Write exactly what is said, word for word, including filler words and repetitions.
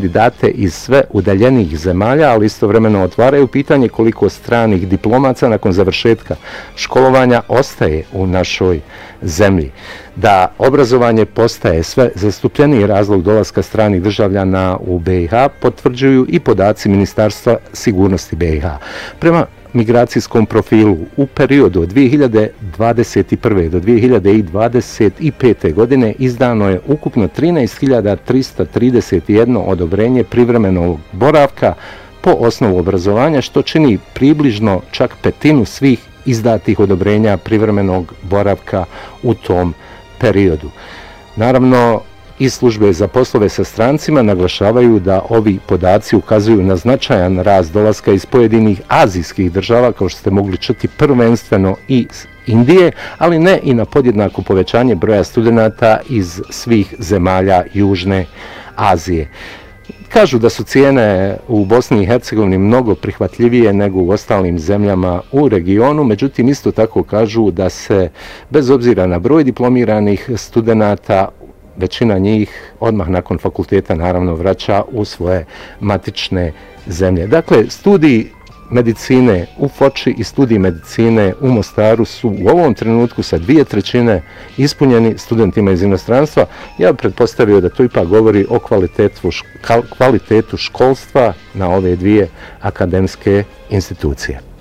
kandidate iz sve udaljenih zemalja, ali istovremeno otvaraju pitanje koliko stranih diplomaca nakon završetka školovanja ostaje u našoj zemlji. Da obrazovanje postaje sve zastupljeniji razlog dolaska stranih državljana u B i H potvrđuju i podaci Ministarstva sigurnosti B i H. Prema migracijskom profilu u periodu od dvije hiljade dvadeset prve do dvije hiljade dvadeset pete. godine izdano je ukupno trinaest hiljada trista trideset jedno odobrenje privremenog boravka po osnovu obrazovanja, što čini približno čak petinu svih izdatih odobrenja privremenog boravka u tom periodu. Naravno, i službe za poslove sa strancima naglašavaju da ovi podaci ukazuju na značajan rast dolaska iz pojedinih azijskih država, kao što ste mogli čuti, prvenstveno iz Indije, ali ne i na podjednako povećanje broja studenata iz svih zemalja Južne Azije. Kažu da su cijene u Bosni i Hercegovini mnogo prihvatljivije nego u ostalim zemljama u regionu, međutim isto tako kažu da se bez obzira na broj diplomiranih studenata većina njih odmah nakon fakulteta naravno vraća u svoje matične zemlje. Dakle, studij medicine u Foči i studij medicine u Mostaru su u ovom trenutku sa dvije trećine ispunjeni studentima iz inostranstva. Ja bih pretpostavio da to ipak govori o kvalitetu, kvalitetu školstva na ove dvije akademske institucije.